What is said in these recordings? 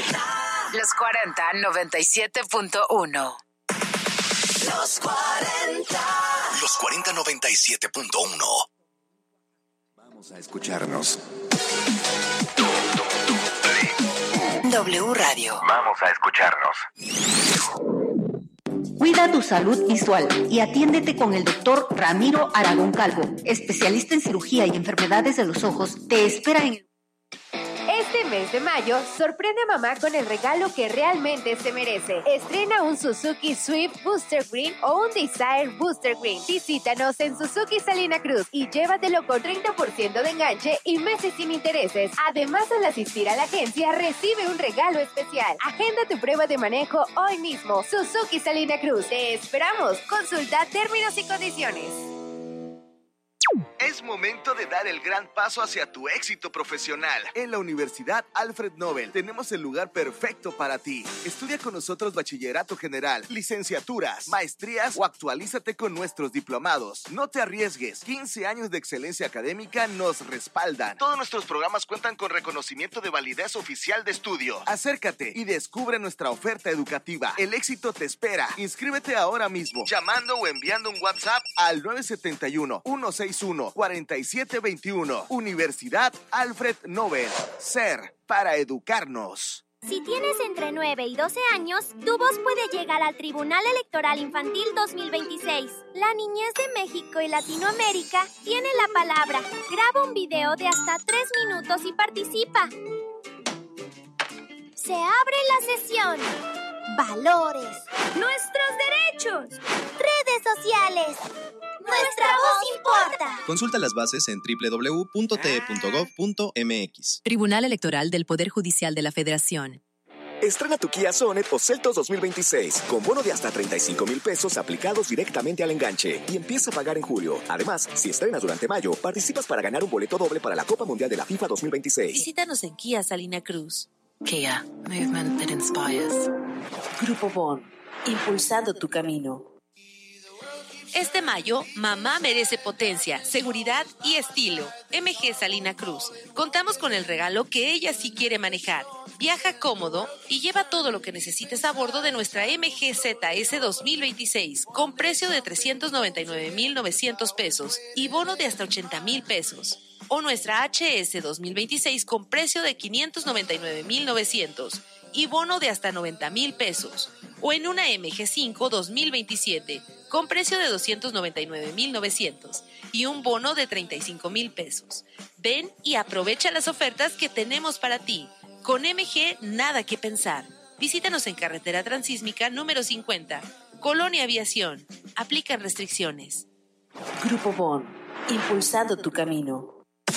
Los 40 97.1. Los 40. Los 40 97.1. Vamos a escucharnos. W Radio. Vamos a escucharnos. Cuida tu salud visual y atiéndete con el doctor Ramiro Aragón Calvo, especialista en cirugía y enfermedades de los ojos. Te espera en... Este mes de mayo, sorprende a mamá con el regalo que realmente se merece. Estrena un Suzuki Swift Booster Green o un Desire Booster Green. Visítanos en Suzuki Salina Cruz y llévatelo con 30% de enganche y meses sin intereses. Además, al asistir a la agencia, recibe un regalo especial. Agenda tu prueba de manejo hoy mismo. Suzuki Salina Cruz. Te esperamos. Consulta términos y condiciones. Es momento de dar el gran paso hacia tu éxito profesional. En la Universidad Alfred Nobel tenemos el lugar perfecto para ti. Estudia con nosotros bachillerato general, licenciaturas, maestrías o actualízate con nuestros diplomados. No te arriesgues. 15 años de excelencia académica nos respaldan. Todos nuestros programas cuentan con reconocimiento de validez oficial de estudio. Acércate y descubre nuestra oferta educativa. El éxito te espera. Inscríbete ahora mismo, llamando o enviando un WhatsApp al 971-161-4721. Universidad Alfred Nobel. Ser para educarnos. Si tienes entre 9 y 12 años, tu voz puede llegar al Tribunal Electoral Infantil 2026. La niñez de México y Latinoamérica tiene la palabra. Graba un video de hasta 3 minutos y participa. Se abre la sesión. Valores. Nuestros derechos. Redes sociales. Nuestra voz importa. Consulta las bases en www.te.gov.mx. Tribunal Electoral del Poder Judicial de la Federación. Estrena tu Kia Sonet o Seltos 2026 con bono de hasta 35,000 pesos aplicados directamente al enganche y empieza a pagar en julio. Además, si estrenas durante mayo, participas para ganar un boleto doble para la Copa Mundial de la FIFA 2026. Visítanos en Kia Salina Cruz. Kia, movement that inspires. Grupo Bon, impulsando tu camino. Este mayo, mamá merece potencia, seguridad y estilo. MG Salina Cruz. Contamos con el regalo que ella sí quiere manejar. Viaja cómodo y lleva todo lo que necesites a bordo de nuestra MG ZS 2026 con precio de 399,900 pesos y bono de hasta 80,000 pesos. O nuestra HS 2026 con precio de 599,900 y bono de hasta 90,000 pesos. O en una MG5 2027 con precio de 299,900 y un bono de 35,000 pesos. Ven y aprovecha las ofertas que tenemos para ti. Con MG, nada que pensar. Visítanos en Carretera Transísmica número 50, Colonia Aviación. Aplican restricciones. Grupo Bon, impulsando tu camino.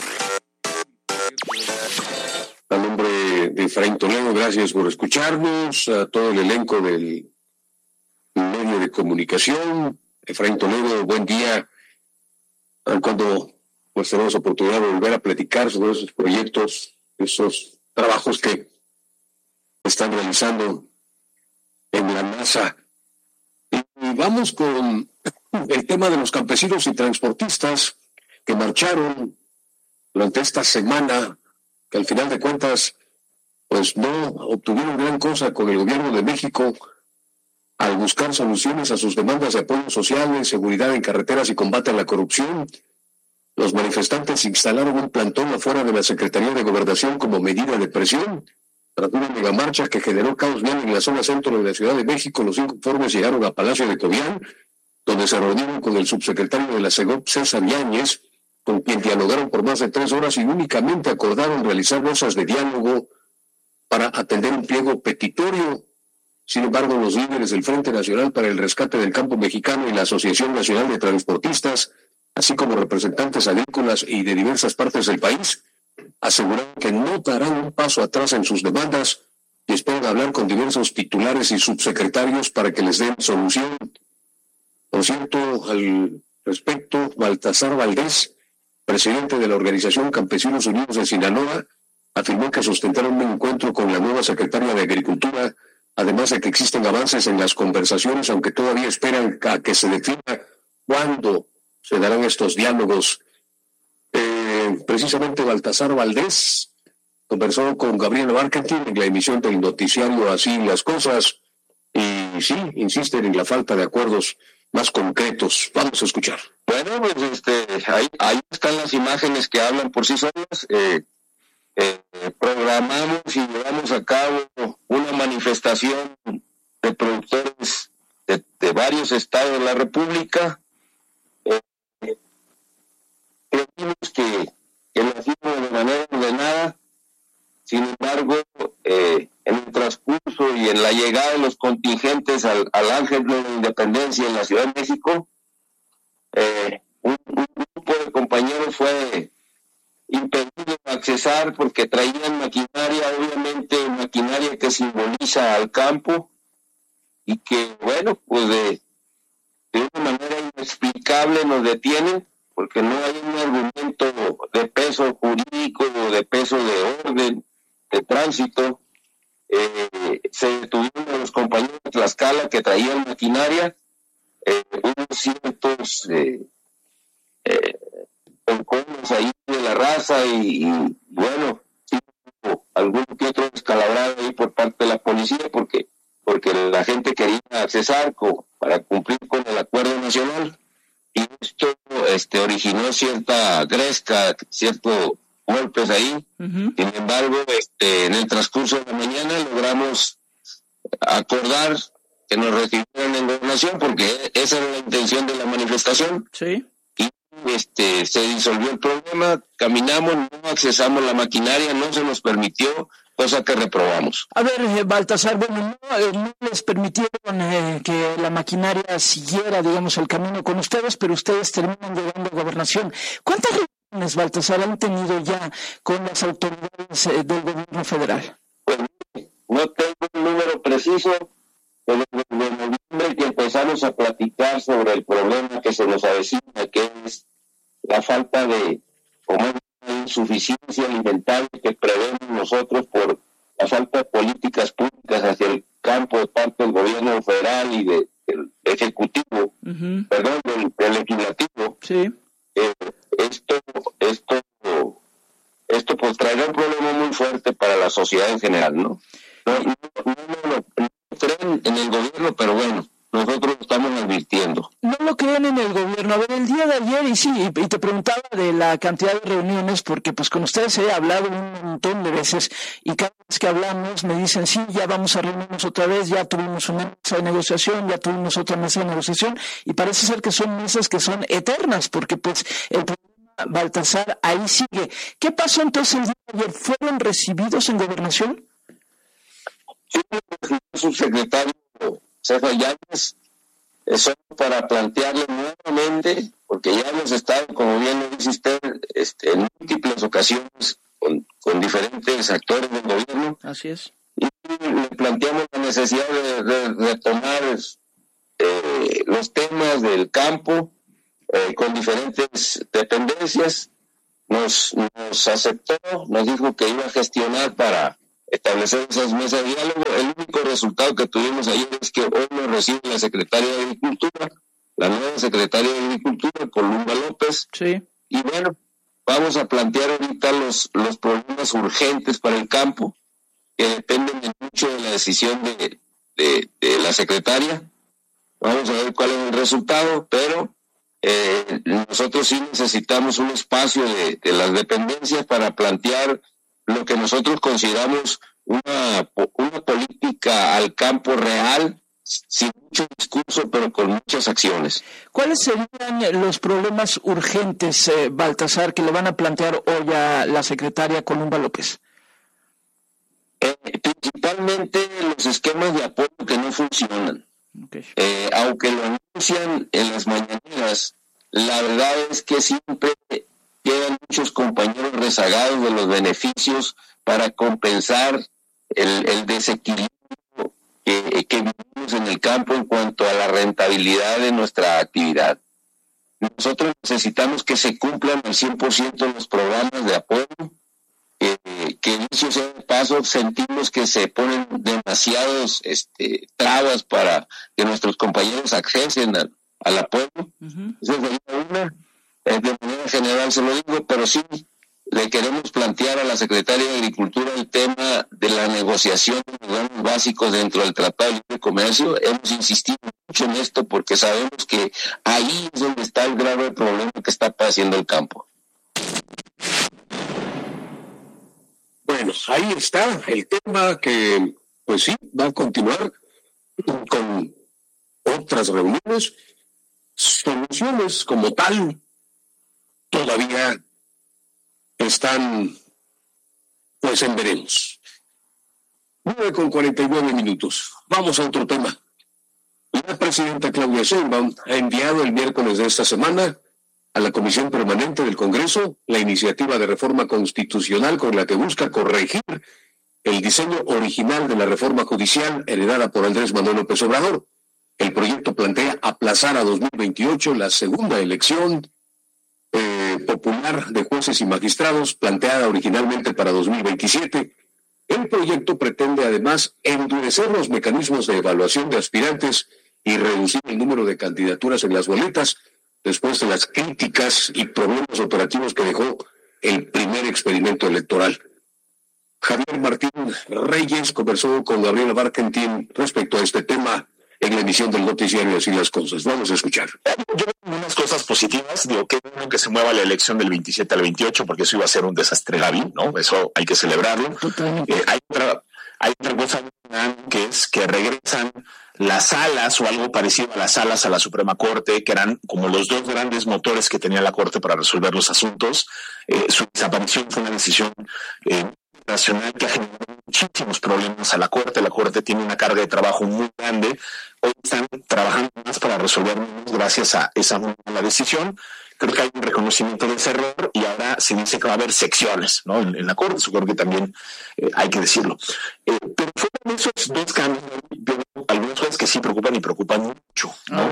A nombre de Efraín Toledo, gracias por escucharnos, a todo el elenco del medio de comunicación. Efraín Toledo, buen día. Cuando pues tenemos oportunidad de volver a platicar sobre esos proyectos, esos trabajos que están realizando en la NASA. Y vamos con el tema de los campesinos y transportistas que marcharon durante esta semana, que al final de cuentas pues no obtuvieron gran cosa con el gobierno de México al buscar soluciones a sus demandas de apoyo social, seguridad en carreteras y combate a la corrupción. Los manifestantes instalaron un plantón afuera de la Secretaría de Gobernación como medida de presión. Tras una megamarcha que generó caos vial en la zona centro de la Ciudad de México, los inconformes llegaron a Palacio de Cobián, donde se reunieron con el subsecretario de la SEGOP, César Yáñez, con quien dialogaron por más de 3 horas y únicamente acordaron realizar mesas de diálogo para atender un pliego petitorio. Sin embargo, los líderes del Frente Nacional para el Rescate del Campo Mexicano y la Asociación Nacional de Transportistas, así como representantes agrícolas y de diversas partes del país, aseguraron que no darán un paso atrás en sus demandas y esperan hablar con diversos titulares y subsecretarios para que les den solución. Por cierto, al respecto, Baltasar Valdés, presidente de la Organización Campesinos Unidos de Sinaloa, afirmó que sustentaron un encuentro con la nueva secretaria de Agricultura, además de que existen avances en las conversaciones, aunque todavía esperan a que se defina cuándo se darán estos diálogos. Precisamente Baltasar Valdés conversó con Gabriela Barcantín en la emisión del noticiario Así las Cosas, y sí, insisten en la falta de acuerdos más concretos. Vamos a escuchar. Bueno, pues ahí están las imágenes que hablan por sí solas. Programamos y llevamos a cabo una manifestación de productores de varios estados de la República. Creemos que lo hicimos de manera ordenada. Sin embargo, en el transcurso y en la llegada de los contingentes al Ángel de la Independencia en la Ciudad de México, un grupo de compañeros fue impedido accesar porque traían maquinaria, obviamente maquinaria que simboliza al campo, y que, bueno, pues de una manera inexplicable nos detienen, porque no hay un argumento de peso jurídico o de peso de orden de tránsito. Se detuvieron a los compañeros de Tlaxcala que traían maquinaria, unos ciertos colcones ahí de la raza, y bueno, sí, algún que otro descalabrado ahí por parte de la policía, porque la gente quería accesar para cumplir con el acuerdo nacional, y esto originó cierta gresca, ciertos golpes ahí. Sin embargo, en el transcurso de la mañana logramos acordar que nos recibieran en Gobernación, porque esa era la intención de la manifestación. Sí. Y se disolvió el problema, caminamos, no accesamos la maquinaria, no se nos permitió, cosa que reprobamos. A ver, Baltasar, bueno, no les permitieron que la maquinaria siguiera, digamos, el camino con ustedes, pero ustedes terminan llegando a Gobernación. ¿Cuántas reuniones, Baltasar, han tenido ya con las autoridades del gobierno federal? Pues no tengo un número preciso, pero desde noviembre que empezamos a platicar sobre el problema que se nos avecina, que es la falta de insuficiencia alimentaria que prevemos nosotros por la falta de políticas públicas hacia el campo de parte del gobierno federal y del ejecutivo, perdón, del legislativo. Sí. Esto pues traerá un problema muy fuerte para la sociedad en general, ¿no? No creen en el gobierno, pero bueno, nosotros estamos advirtiendo. No lo creen en el gobierno. A ver, el día de ayer, y te preguntaba de la cantidad de reuniones, porque pues con ustedes he hablado un montón de veces, y cada vez que hablamos me dicen, sí, ya vamos a reunirnos otra vez, ya tuvimos una mesa de negociación, ya tuvimos otra mesa de negociación, y parece ser que son mesas que son eternas, porque pues el problema, Baltasar, ahí sigue. ¿Qué pasó entonces el día de ayer? ¿Fueron recibidos en Gobernación? Sí, el subsecretario César Yáñez, solo para plantearle nuevamente, porque ya hemos estado, como bien lo dice usted, en múltiples ocasiones con diferentes actores del gobierno. Así es. Y le planteamos la necesidad de retomar los temas del campo con diferentes dependencias. Nos aceptó, nos dijo que iba a gestionar para establecer esas mesas de diálogo. El único resultado que tuvimos ayer es que hoy nos recibe la secretaria de Agricultura, la nueva secretaria de Agricultura, Columba López. Sí. Y bueno, vamos a plantear ahorita los problemas urgentes para el campo, que dependen mucho de la decisión de la secretaria. Vamos a ver cuál es el resultado, pero nosotros sí necesitamos un espacio de las dependencias para plantear lo que nosotros consideramos una política al campo real, sin mucho discurso, pero con muchas acciones. ¿Cuáles serían los problemas urgentes, Baltasar, que le van a plantear hoy a la secretaria Columba López? Principalmente los esquemas de apoyo que no funcionan. Okay. Aunque lo anuncian en las mañaneras, la verdad es que siempre quedan muchos compañeros rezagados de los beneficios para compensar el desequilibrio que vivimos en el campo en cuanto a la rentabilidad de nuestra actividad. Nosotros necesitamos que se cumplan al 100% los programas de apoyo, que dicho sea de paso, sentimos que se ponen demasiados trabas para que nuestros compañeros accesen al apoyo. Esa sería una. De manera general se lo digo, pero sí le queremos plantear a la Secretaría de Agricultura el tema de la negociación de los granos básicos dentro del Tratado de Libre Comercio. Hemos insistido mucho en esto porque sabemos que ahí es donde está el grave problema que está padeciendo el campo. Bueno, ahí está el tema que, pues sí, va a continuar con otras reuniones. Soluciones como tal todavía están, pues, en veremos. 9:49. Vamos a otro tema. La presidenta Claudia Sheinbaum ha enviado el miércoles de esta semana a la Comisión Permanente del Congreso la iniciativa de reforma constitucional con la que busca corregir el diseño original de la reforma judicial heredada por Andrés Manuel López Obrador. El proyecto plantea aplazar a 2028 la segunda elección popular de jueces y magistrados, planteada originalmente para 2027. El proyecto pretende además endurecer los mecanismos de evaluación de aspirantes y reducir el número de candidaturas en las boletas, después de las críticas y problemas operativos que dejó el primer experimento electoral. Javier Martín Reyes conversó con Gabriela Barkentin respecto a este tema en la emisión del noticiario Así las Cosas. Vamos a escuchar. Yo veo unas cosas positivas. Digo, qué bueno que se mueva la elección del 27 al 28, porque eso iba a ser un desastre, Gaby, ¿no? Eso hay que celebrarlo. Hay otra cosa que es que regresan las salas o algo parecido a las salas a la Suprema Corte, que eran como los dos grandes motores que tenía la Corte para resolver los asuntos. Su desaparición fue una decisión nacional que ha generado muchísimos problemas a la Corte. La Corte tiene una carga de trabajo muy grande. Hoy están trabajando más para resolver menos gracias a esa mala decisión. Creo que hay un reconocimiento de ese error y ahora se dice que va a haber secciones, ¿no? En la Corte, eso creo que también hay que decirlo. Pero fuera de esos dos cambios, algunas cosas que sí preocupan y preocupan mucho, ¿no?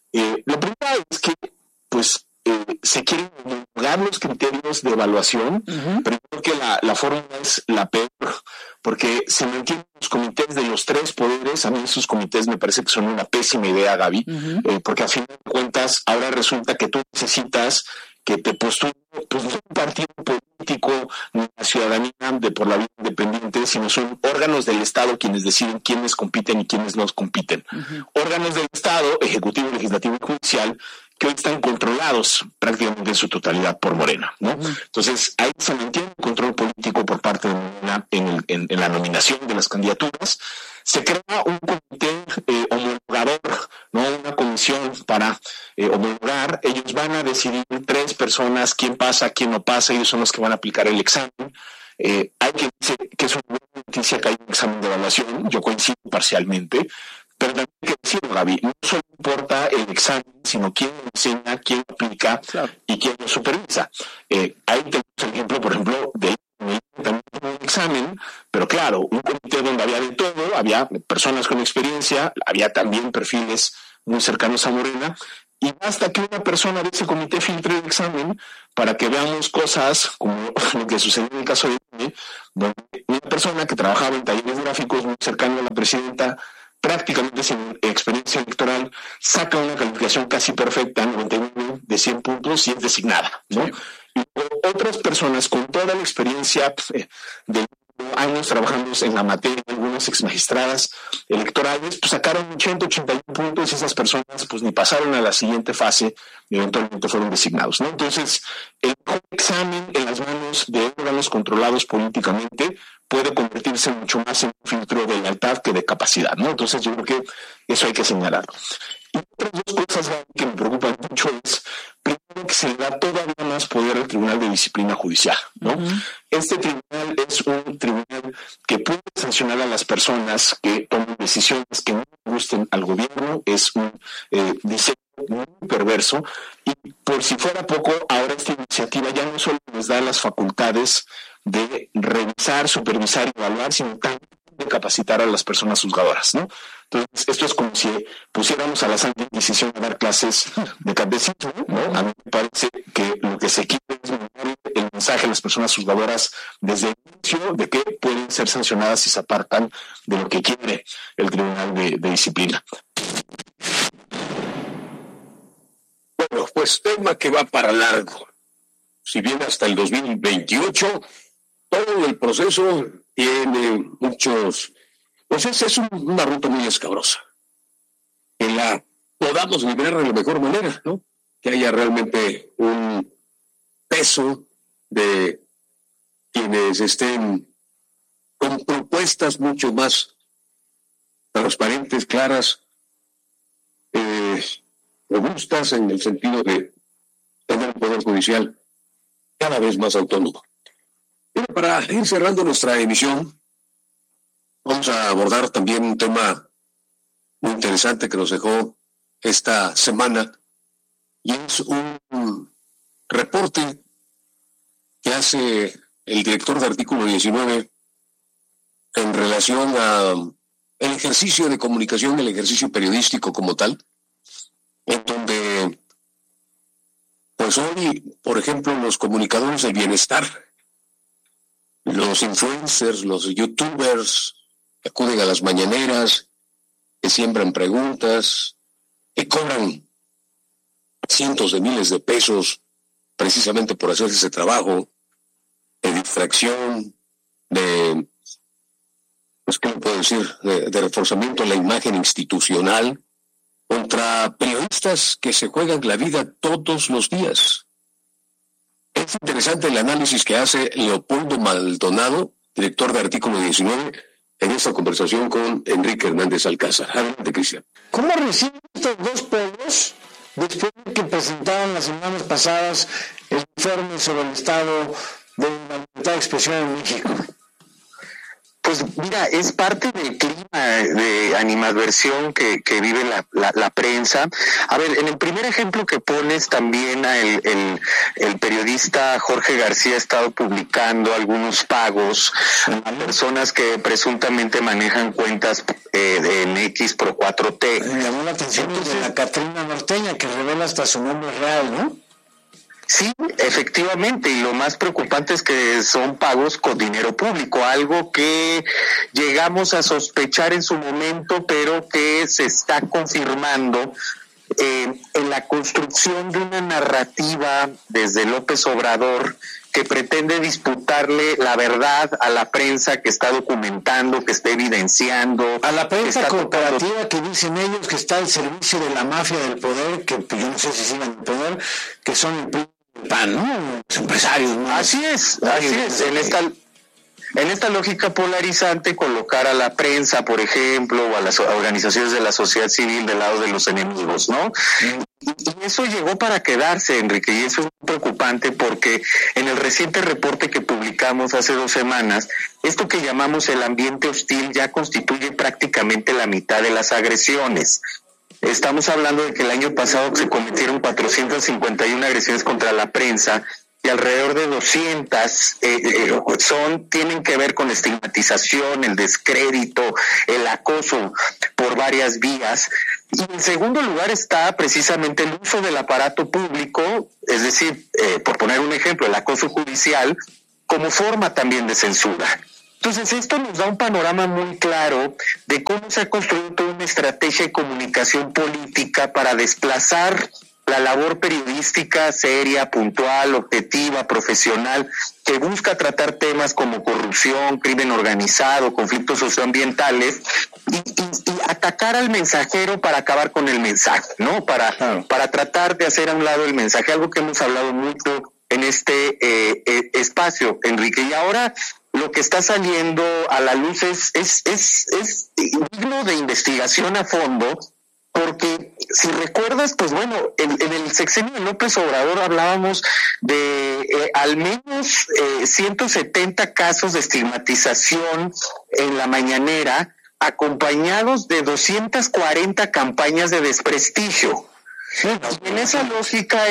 Lo primero es que, pues, se quieren homologar los criterios de evaluación, pero creo que la fórmula es la peor, porque se mantienen los comités de los tres poderes. A mí esos comités me parece que son una pésima idea, Gaby, porque a fin de cuentas ahora resulta que tú necesitas que te postule, pues no un partido político ni la ciudadanía de por la vía independiente, sino son órganos del Estado quienes deciden quiénes compiten y quiénes no compiten. Órganos del Estado, Ejecutivo, Legislativo y Judicial, que hoy están controlados prácticamente en su totalidad por Morena, ¿no? Entonces, ahí se mantiene el control político por parte de Morena en la nominación de las candidaturas. Se crea un comité homologador, ¿no? Una comisión para homologar. Ellos van a decidir 3 personas quién pasa, quién no pasa. Ellos son los que van a aplicar el examen. Hay que decir que es una buena noticia que hay un examen de evaluación. Yo coincido parcialmente. Pero también hay que decirlo, Gaby, no solo importa el examen, sino quién lo enseña, quién lo aplica y quién lo supervisa. Ahí tenemos el ejemplo, por ejemplo, de también un examen, pero claro, un comité donde había de todo, había personas con experiencia, había también perfiles muy cercanos a Morena, y basta que una persona de ese comité filtre el examen para que veamos cosas como lo que sucedió en el caso de INE, donde una persona que trabajaba en talleres gráficos muy cercano a la presidenta, prácticamente sin experiencia electoral, saca una calificación casi perfecta, 99 de 100 puntos, y es designada, ¿no? Sí. Y otras personas con toda la experiencia de años trabajando en la materia, algunas exmagistradas electorales, pues sacaron 80, 81 puntos, y esas personas pues ni pasaron a la siguiente fase y eventualmente fueron designados, ¿no? Entonces, el examen en las manos de órganos controlados políticamente puede convertirse mucho más en un filtro de lealtad que de capacidad, ¿no? Entonces yo creo que eso hay que señalarlo. Y otras dos cosas que me preocupan mucho es, primero, que se le da todavía más poder al Tribunal de Disciplina Judicial, ¿no? Este tribunal es un tribunal que puede sancionar a las personas que toman decisiones que no gusten al gobierno. Es un diseño muy perverso, y por si fuera poco, ahora esta iniciativa ya no solo nos da las facultades de revisar, supervisar y evaluar, sino también de capacitar a las personas juzgadoras, ¿no? Entonces, esto es como si pusiéramos a la Santa Inquisición a dar clases de catecismo, ¿no? A mí me parece que lo que se quiere es mandar el mensaje a las personas juzgadoras desde el inicio de que pueden ser sancionadas si se apartan de lo que quiere el Tribunal de Disciplina. Bueno, pues tema que va para largo. si bien hasta el 2028, todo el proceso tiene muchos, pues es una ruta muy escabrosa. Que la podamos liberar de la mejor manera, ¿no? Que haya realmente un peso de quienes estén con propuestas mucho más transparentes, claras, robustas en el sentido de tener un poder judicial cada vez más autónomo. Pero para ir cerrando nuestra emisión, vamos a abordar también un tema muy interesante que nos dejó esta semana, y es un reporte que hace el director de Artículo 19 en relación a el ejercicio de comunicación, el ejercicio periodístico como tal, en donde, pues hoy, por ejemplo, los comunicadores del bienestar, los influencers, los youtubers que acuden a las mañaneras, que siembran preguntas, que cobran cientos de miles de pesos precisamente por hacer ese trabajo de distracción, de, pues, ¿qué le puedo decir?, de reforzamiento de la imagen institucional contra periodistas que se juegan la vida todos los días. Es interesante el análisis que hace Leopoldo Maldonado, director de Artículo 19, en esta conversación con Enrique Hernández Alcázar. Adelante, Cristian. ¿Cómo reciben estos dos pueblos después de que presentaron las semanas pasadas el informe sobre el estado de la libertad de expresión en México? Pues mira, es parte del clima de animadversión que vive la prensa. A ver, en el primer ejemplo que pones también el periodista Jorge García ha estado publicando algunos pagos a personas que presuntamente manejan cuentas en X Pro 4T. Me llamó la atención de la Catrina Norteña, que revela hasta su nombre real, ¿no? Sí, efectivamente, y lo más preocupante es que son pagos con dinero público, algo que llegamos a sospechar en su momento, pero que se está confirmando en la construcción de una narrativa desde López Obrador que pretende disputarle la verdad a la prensa que está documentando, que está evidenciando. A la prensa corporativa que dicen ellos que está al servicio de la mafia del poder, que yo no sé si sigan el poder, que son el PAN, ¿no? Los empresarios, ¿no? Así es. En esta lógica polarizante, colocar a la prensa, por ejemplo, o a las organizaciones de la sociedad civil del lado de los enemigos, ¿no? Y eso llegó para quedarse, Enrique, y eso es muy preocupante porque en el reciente reporte que publicamos hace 2 semanas, esto que llamamos el ambiente hostil ya constituye prácticamente la mitad de las agresiones. Estamos hablando de que el año pasado se cometieron 451 agresiones contra la prensa y alrededor de 200 tienen que ver con la estigmatización, el descrédito, el acoso por varias vías. Y en segundo lugar está precisamente el uso del aparato público, es decir, por poner un ejemplo, el acoso judicial, como forma también de censura. Entonces, esto nos da un panorama muy claro de cómo se ha construido toda una estrategia de comunicación política para desplazar la labor periodística seria, puntual, objetiva, profesional, que busca tratar temas como corrupción, crimen organizado, conflictos socioambientales, y atacar al mensajero para acabar con el mensaje, ¿no? Para tratar de hacer a un lado el mensaje, algo que hemos hablado mucho en este espacio, Enrique. Y ahora lo que está saliendo a la luz es digno de investigación a fondo, porque si recuerdas, pues bueno, en el sexenio de López Obrador hablábamos de al menos 170 casos de estigmatización en la mañanera, acompañados de 240 campañas de desprestigio. Y en esa lógica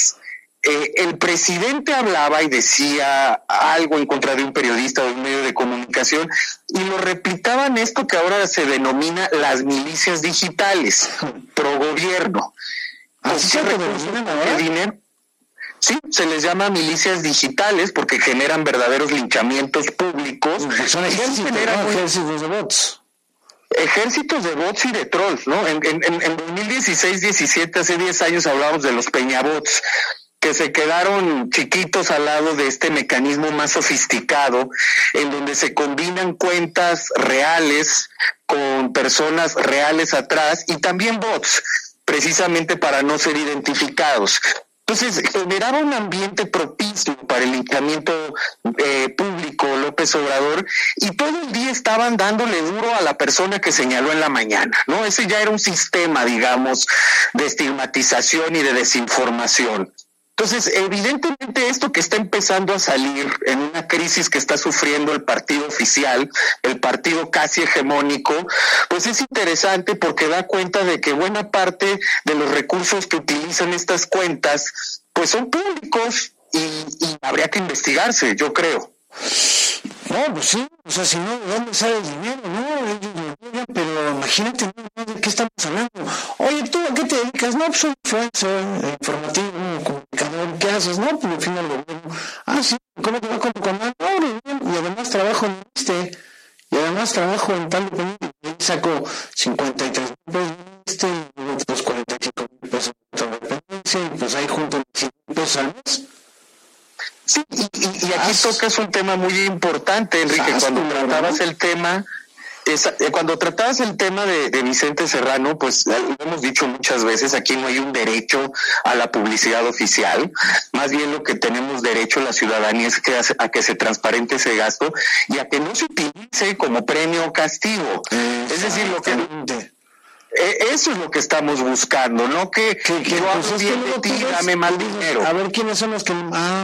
el presidente hablaba y decía algo en contra de un periodista o de un medio de comunicación y lo replicaban esto que ahora se denomina las milicias digitales, pro gobierno. ¿Así se denominan ahora? Dinero. Sí, se les llama milicias digitales porque generan verdaderos linchamientos públicos. Son ejércitos, ¿no? Ejércitos de bots. Ejércitos de bots y de trolls, ¿no? En 2016-17, hace 10 años hablábamos de los peñabots. que se quedaron chiquitos al lado de este mecanismo más sofisticado, en donde se combinan cuentas reales con personas reales atrás y también bots, precisamente para no ser identificados. Entonces, generaba un ambiente propicio para el linchamiento público López Obrador, y todo el día estaban dándole duro a la persona que señaló en la mañana, ¿no? Ese ya era un sistema, digamos, de estigmatización y de desinformación. Entonces, evidentemente esto que está empezando a salir en una crisis que está sufriendo el partido oficial, el partido casi hegemónico, pues es interesante porque da cuenta de que buena parte de los recursos que utilizan estas cuentas, pues son públicos y habría que investigarse, yo creo. No, pues sí, o sea, si no, ¿de dónde sale el dinero? No, ellos lo llegan, pero imagínate, ¿no? ¿De qué estamos hablando? Oye, ¿tú a qué te dedicas? No, pues soy influencer, informativo, comunicador, ¿qué haces? No, pues me fui al gobierno. Ah, sí, ¿cómo te va como comando? No, bien, y además trabajo en y además trabajo en tal y saco 53 pesos pues 45,000 pesos de dependencia, y pues ahí junto 100 pesos al mes. Sí, y aquí tocas un tema muy importante, Enrique, cuando tratabas el tema de Vicente Serrano, pues lo hemos dicho muchas veces, aquí no hay un derecho a la publicidad oficial, más bien lo que tenemos derecho la ciudadanía es a que se transparente ese gasto y a que no se utilice como premio o castigo. Es decir, eso es lo que estamos buscando, no que yo hago bien de ti, dame más dinero. A ver quiénes son los que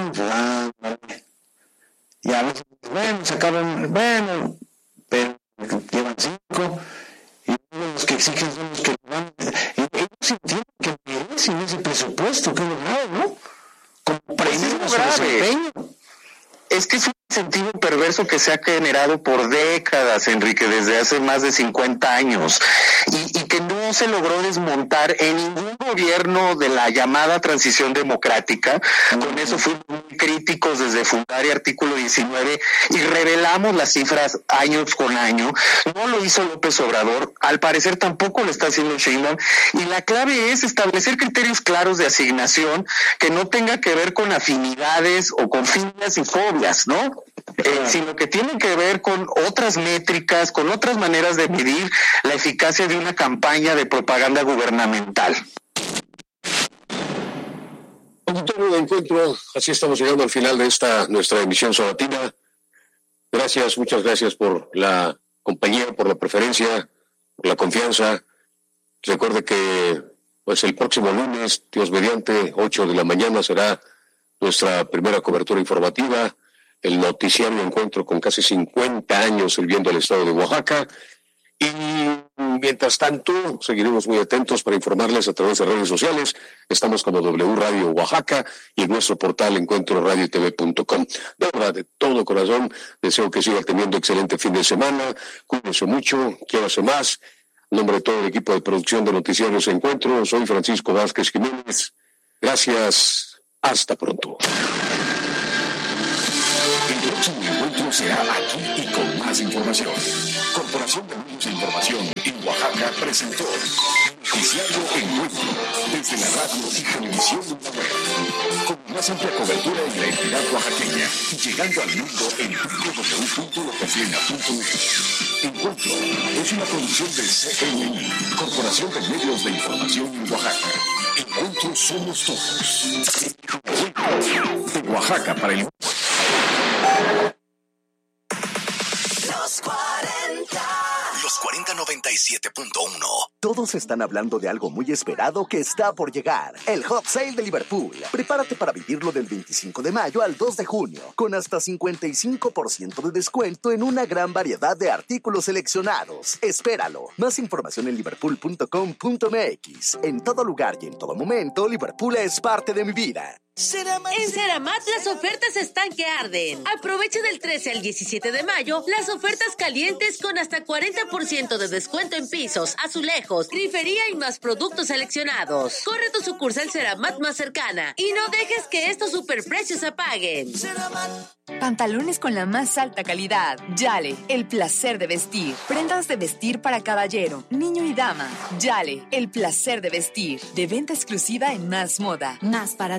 y a veces, bueno, sacaron, bueno, pero llevan 5, y los que exigen son los que van, ellos entienden que merecen ese presupuesto, que es lo grave, ¿no? Como premio a su desempeño. Es que es un incentivo perverso que se ha generado por décadas, Enrique, desde hace más de 50 años, y que no se logró desmontar en ningún gobierno de la llamada transición democrática. Con eso fuimos muy críticos desde fundar y artículo 19 y revelamos las cifras año con año. No lo hizo López Obrador, al parecer tampoco lo está haciendo Sheinbaum, y la clave es establecer criterios claros de asignación que no tenga que ver con afinidades o con filias y fobias, ¿no? Sino que tienen que ver con otras métricas, con otras maneras de medir la eficacia de una campaña de propaganda gubernamental. Auditorio de Encuentro, así estamos llegando al final de esta nuestra emisión sabatina. Gracias, muchas gracias por la compañía, por la preferencia, por la confianza. Recuerde que pues el próximo lunes, Dios mediante, 8 de la mañana será nuestra primera cobertura informativa, el noticiario Encuentro con casi 50 años sirviendo al estado de Oaxaca. Y mientras tanto, seguiremos muy atentos para informarles a través de redes sociales. Estamos como W Radio Oaxaca y en nuestro portal encuentroradiotv.com. De verdad, de todo corazón, deseo que siga teniendo excelente fin de semana. Cuídense mucho, quiérase más. En nombre de todo el equipo de producción de Noticiarios Encuentro, soy Francisco Vázquez Jiménez. Gracias, hasta pronto. El próximo encuentro será aquí y con más información. Corporación de Medios de Información en Oaxaca presentó Noticiario Encuentro desde la radio y televisión de la web, con más amplia cobertura en la entidad oaxaqueña, llegando al mundo en www.lopezvena.net. Encuentro es una producción de CNI, Corporación de Medios de Información en Oaxaca. Encuentro somos todos. De Oaxaca para el mundo. Los 40. Los 4097.1. Todos están hablando de algo muy esperado que está por llegar. El Hot Sale de Liverpool. Prepárate para vivirlo del 25 de mayo al 2 de junio, con hasta 55% de descuento en una gran variedad de artículos seleccionados. Espéralo. Más información en liverpool.com.mx. En todo lugar y en todo momento, Liverpool es parte de mi vida. En Ceramat las ofertas están que arden. Aprovecha del 13 al 17 de mayo las ofertas calientes con hasta 40% de descuento en pisos, azulejos, grifería y más productos seleccionados. Corre tu sucursal Ceramat más cercana y no dejes que estos superprecios apaguen. Pantalones con la más alta calidad. Yale, el placer de vestir. Prendas de vestir para caballero, niño y dama. Yale, el placer de vestir. De venta exclusiva en Más Moda. Más para ti.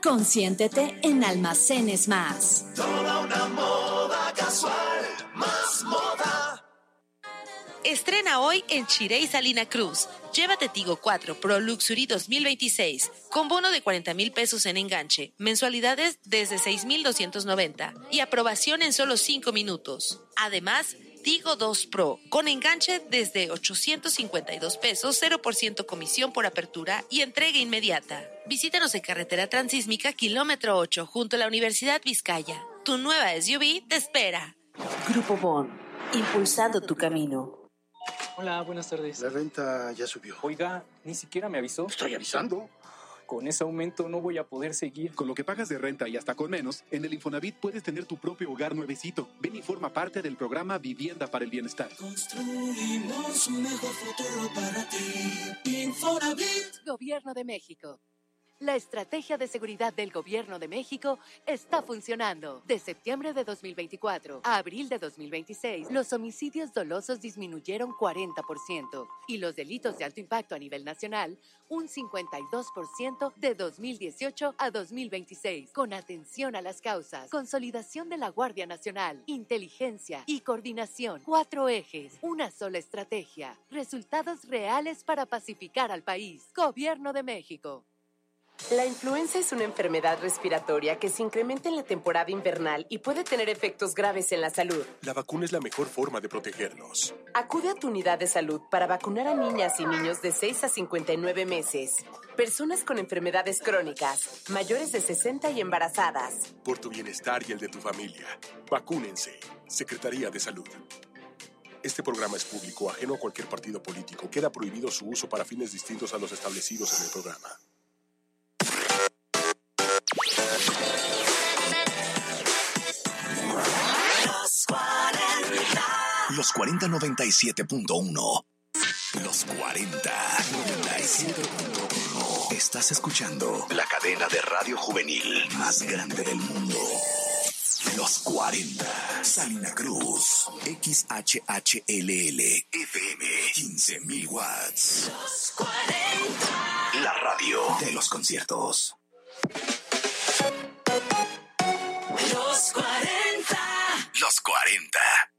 Consiéntete en Almacenes Más. Toda una moda casual, más moda. Estrena hoy en Chiré y Salina Cruz. Llévate Tigo 4 Pro Luxury 2026 con bono de 40,000 pesos en enganche, mensualidades desde 6,290 y aprobación en solo 5 minutos. Además, Tigo 2 Pro con enganche desde 852 pesos, 0% comisión por apertura y entrega inmediata. Visítanos en Carretera Transísmica, kilómetro 8, junto a la Universidad Vizcaya. Tu nueva SUV te espera. Grupo Bon, impulsando tu camino. Hola, buenas tardes. La renta ya subió. Oiga, ni siquiera me avisó. Estoy avisando. Con ese aumento no voy a poder seguir. Con lo que pagas de renta y hasta con menos, en el Infonavit puedes tener tu propio hogar nuevecito. Ven y forma parte del programa Vivienda para el Bienestar. Construimos un mejor futuro para ti. Infonavit. Gobierno de México. La estrategia de seguridad del Gobierno de México está funcionando. De septiembre de 2024 a abril de 2026, los homicidios dolosos disminuyeron 40% y los delitos de alto impacto a nivel nacional un 52% de 2018 a 2026. Con atención a las causas, consolidación de la Guardia Nacional, inteligencia y coordinación. 4 ejes, una sola estrategia. Resultados reales para pacificar al país. Gobierno de México. La influenza es una enfermedad respiratoria que se incrementa en la temporada invernal y puede tener efectos graves en la salud. La vacuna es la mejor forma de protegernos. Acude a tu unidad de salud para vacunar a niñas y niños de 6 a 59 meses, personas con enfermedades crónicas, mayores de 60 y embarazadas. Por tu bienestar y el de tu familia, vacúnense. Secretaría de Salud. Este programa es público, ajeno a cualquier partido político. Queda prohibido su uso para fines distintos a los establecidos en el programa. Los 40 97.1. Los 40 97.1. Estás escuchando la cadena de radio juvenil más grande del mundo. Los 40. Salina Cruz. XHHLL. FM. 15,000 watts. Los 40. La radio de los conciertos. Los 40. Los 40.